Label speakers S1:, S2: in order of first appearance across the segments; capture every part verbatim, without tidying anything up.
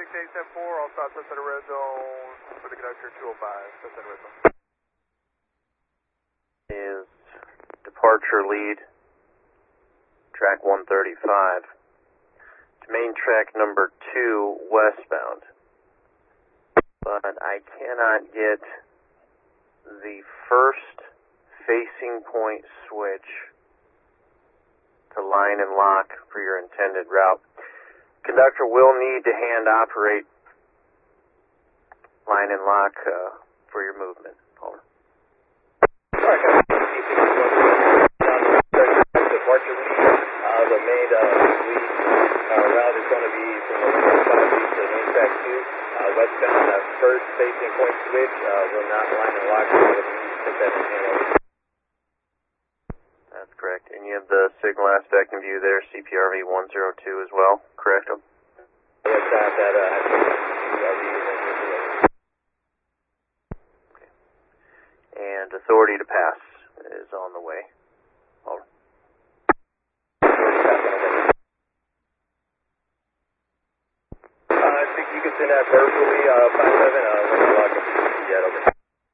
S1: six eight seven four, all stops outside of red zone for the conductor two oh five, outside of red zone.
S2: Is departure lead, track one thirty-five, to main track number two westbound. But I cannot get the first facing point switch to line and lock for your intended route. Conductor will need to hand operate line and lock uh, for your movement. Over.
S3: Departure lead. Uh, the main uh, lead uh, route is going to be from the one thirty-five east to main track two. Uh, westbound, uh, first facing point switch uh, will not line and lock. So we'll need to put that in hand over.
S2: That's correct. And you have the signal aspect in view there, C P R V one oh two as well, correct?
S3: Yes, that, that uh, C P R V one oh two.
S2: Okay. And authority to pass is on the way. Over.
S3: Uh, I think you can send that verbally, uh, five seven, uh, when you lock up the jet over.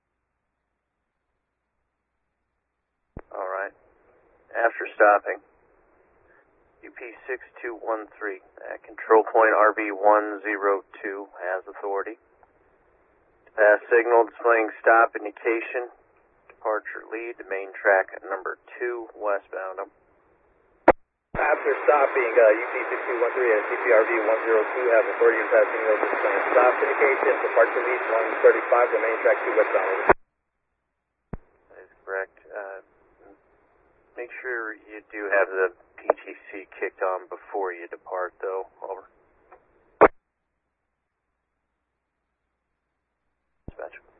S2: All right. After stopping, U P six two one three at control point R V one oh two has authority. To pass signal displaying stop indication, departure lead to main track number two westbound.
S3: After stopping, uh, U P six two one three at C P R V one oh two have authority to pass signal displaying stop indication, departure lead one thirty-five to main track two westbound.
S2: That is correct. Uh, make sure you do have the P T C kicked on before you depart, though. Over. Dispatch.